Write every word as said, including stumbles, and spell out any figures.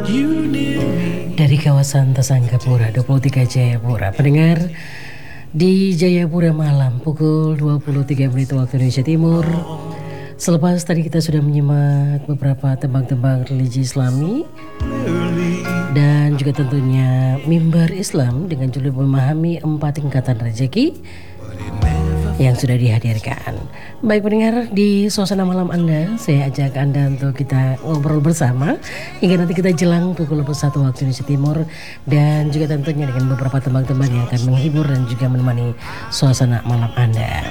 Dari kawasan Tesanggapura dua puluh tiga Jayapura. Pendengar di Jayapura malam pukul dua puluh tiga menit waktu Indonesia Timur. Selepas tadi kita sudah menyimak beberapa tembang-tembang religi Islami dan juga tentunya mimbar Islam dengan judul memahami empat tingkatan rezeki yang sudah dihadirkan. Baik pendengar, di suasana malam Anda, saya ajak Anda untuk kita ngobrol bersama hingga nanti kita jelang pukul satu waktu Indonesia Timur, dan juga tentunya dengan beberapa tembang-tembang yang akan menghibur dan juga menemani suasana malam Anda.